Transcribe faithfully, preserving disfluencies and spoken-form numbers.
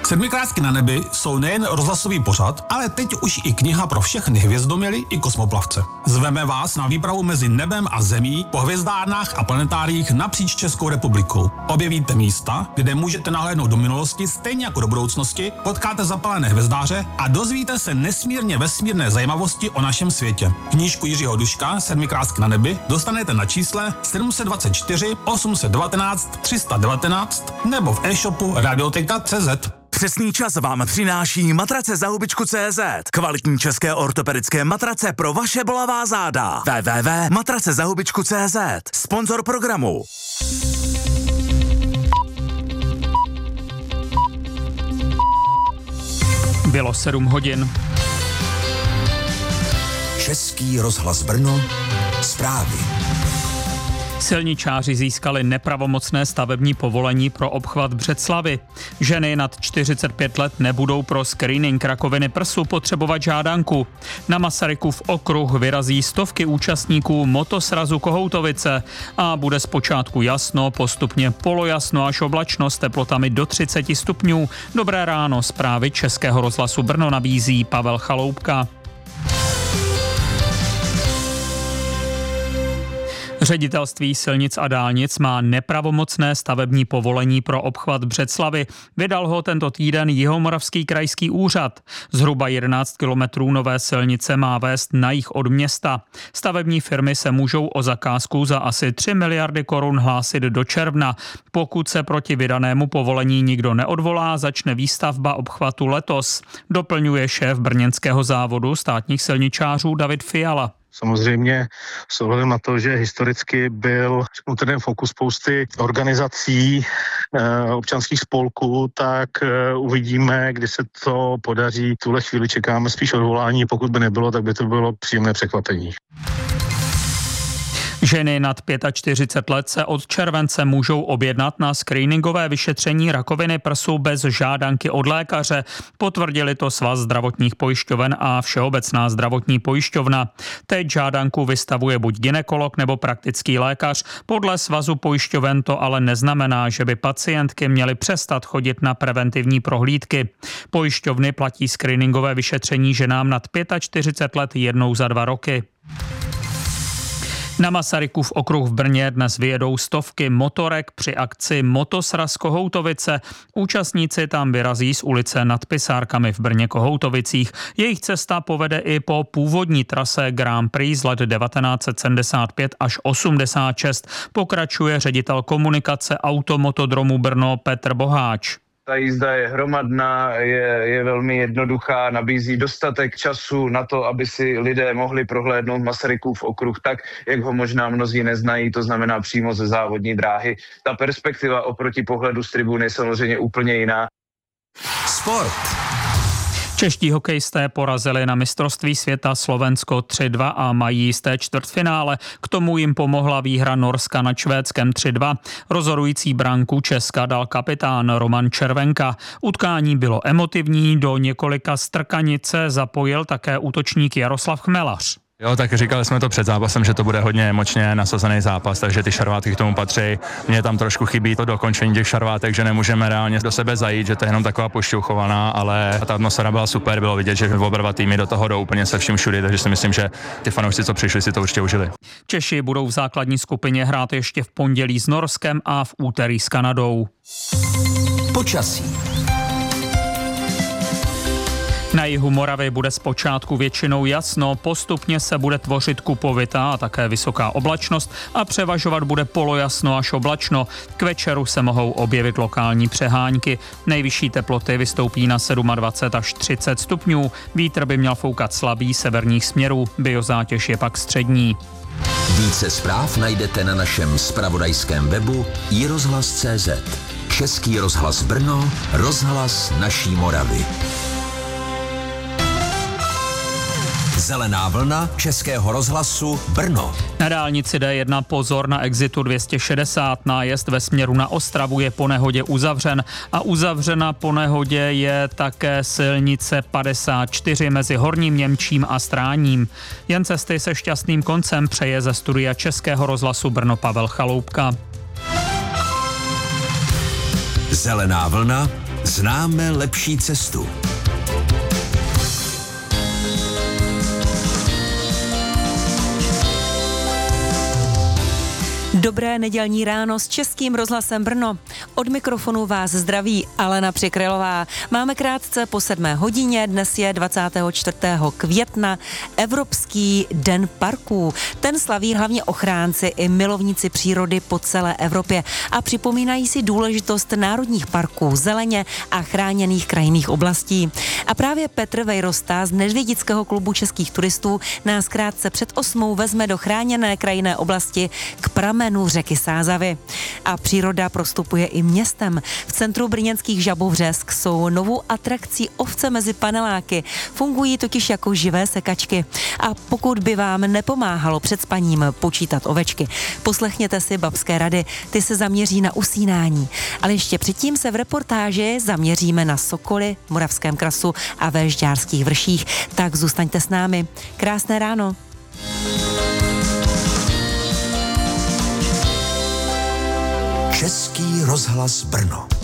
Sedmikrásky na nebi jsou nejen rozhlasový pořad, ale teď už i kniha pro všechny hvězdoměly i kosmoplavce. Zveme vás na výpravu mezi nebem a zemí po hvězdárnách a planetáriích napříč Českou republikou. Objevíte místa, kde můžete nahlédnout do minulosti stejně jako do budoucnosti, potkáte zapalené hvězdáře a dozvíte se nesmírně vesmírné zajímavosti o našem světě. Knížku Jiřího Duška Sedmikrásky na nebi dostanete na čísle sedm set dvacet čtyři osm set devatenáct tři sta devatenáct nebo v e-shopu radioteka tečka cé zet. Přesný čas vám přináší matrace za hubičku tečka cé zet. Kvalitní české ortopedické matrace pro vaše bolavá záda. w w w tečka matrace za hubičku tečka cé zet. Sponzor programu. Bylo sedm hodin. Český rozhlas Brno. Zprávy. Silničáři získali nepravomocné stavební povolení pro obchvat Břeclavi. Ženy nad čtyřicet pět let nebudou pro screening rakoviny prsu potřebovat žádanku. Na Masarykův okruh vyrazí stovky účastníků motosrazu Kohoutovice a bude zpočátku jasno, postupně polojasno až oblačno s teplotami do třicet stupňů. Dobré ráno, zprávy Českého rozhlasu Brno nabízí Pavel Chaloupka. Ředitelství silnic a dálnic má nepravomocné stavební povolení pro obchvat Břeclavi. Vydal ho tento týden Jihomoravský krajský úřad. Zhruba jedenáct kilometrů nové silnice má vést na jih od města. Stavební firmy se můžou o zakázku za asi tři miliardy korun hlásit do června. Pokud se proti vydanému povolení nikdo neodvolá, začne výstavba obchvatu letos. Doplňuje šéf brněnského závodu státních silničářů David Fiala. Samozřejmě s ohledem na to, že historicky byl ten fokus spousty organizací, e, občanských spolků, tak e, uvidíme, kdy se to podaří. V tuhle chvíli čekáme spíš odvolání, pokud by nebylo, tak by to bylo příjemné překvapení. Ženy nad čtyřicet pět let se od července můžou objednat na screeningové vyšetření rakoviny prsu bez žádanky od lékaře. Potvrdili to Svaz zdravotních pojišťoven a Všeobecná zdravotní pojišťovna. Teď žádanku vystavuje buď gynekolog nebo praktický lékař. Podle Svazu pojišťoven to ale neznamená, že by pacientky měly přestat chodit na preventivní prohlídky. Pojišťovny platí screeningové vyšetření ženám nad čtyřicet pět let jednou za dva roky. Na Masarykův okruh v Brně dnes vyjedou stovky motorek při akci Motosraz Kohoutovice. Účastníci tam vyrazí z ulice Nad Pisárkami v Brně Kohoutovicích. Jejich cesta povede i po původní trase Grand Prix z let devatenáct set sedmdesát pět až osmdesát šest. Pokračuje ředitel komunikace Automotodromu Brno Petr Boháč. Ta jízda je hromadná, je, je velmi jednoduchá, nabízí dostatek času na to, aby si lidé mohli prohlédnout Masarykův okruh tak, jak ho možná mnozí neznají, to znamená přímo ze závodní dráhy. Ta perspektiva oproti pohledu z tribuny je samozřejmě úplně jiná. Sport. Čeští hokejisté porazili na mistrovství světa Slovensko tři dva a mají jisté čtvrtfinále. K tomu jim pomohla výhra Norska nad Švédskem tři dva. Rozhodující branku Česka dal kapitán Roman Červenka. Utkání bylo emotivní, do několika strkanice zapojil také útočník Jaroslav Chmelař. Jo, tak říkali jsme to před zápasem, že to bude hodně emočně nasazený zápas, takže ty šarvátky k tomu patří. Mně tam trošku chybí to dokončení těch šarvátek, že nemůžeme reálně do sebe zajít, že to je jenom taková pošťouchovaná, ale ta atmosféra byla super, bylo vidět, že oba dva týmy do toho jdou úplně se vším všudy, takže si myslím, že ty fanoušci, co přišli, si to určitě užili. Češi budou v základní skupině hrát ještě v pondělí s Norskem a v úterý s Kanadou. Počasí. Na jihu Moravy bude zpočátku většinou jasno, postupně se bude tvořit kupovita a také vysoká oblačnost a převažovat bude polojasno až oblačno. K večeru se mohou objevit lokální přehánky. Nejvyšší teploty vystoupí na dvacet sedm až třicet stupňů. Vítr by měl foukat slabý severních směrů, biozátěž je pak střední. Více zpráv najdete na našem zpravodajském webu i rozhlas tečka cé zet. Český rozhlas Brno, rozhlas naší Moravy. Zelená vlna Českého rozhlasu Brno. Na dálnici D jedna pozor na exitu dvě stě šedesát. Nájezd ve směru na Ostravu je po nehodě uzavřen a uzavřena po nehodě je také silnice padesát čtyři mezi Horním Němčím a Stráním. Jen cesty se šťastným koncem přeje ze studia Českého rozhlasu Brno Pavel Chaloupka. Zelená vlna Známe lepší cestu. Dobré nedělní ráno s Českým rozhlasem Brno. Od mikrofonu vás zdraví Alena Přikrylová. Máme krátce po sedmé hodině, dnes je dvacátého čtvrtého května, Evropský den parků. Ten slaví hlavně ochránci i milovníci přírody po celé Evropě a připomínají si důležitost národních parků, zeleně a chráněných krajinných oblastí. A právě Petr Vejrosta z Nedvědického klubu českých turistů nás krátce před osmou vezme do chráněné krajinné oblasti k pramenu řeky Sázavy. A příroda prostupuje i městem. V centru brněnských Žabovřesk jsou novou atrakcí ovce mezi paneláky. Fungují totiž jako živé sekačky. A pokud by vám nepomáhalo před spaním počítat ovečky, poslechněte si babské rady. Ty se zaměří na usínání. Ale ještě předtím se v reportáži zaměříme na sokoly v Moravském krasu a ve Žďárských vrších. Tak zůstaňte s námi. Krásné ráno. Český rozhlas Brno.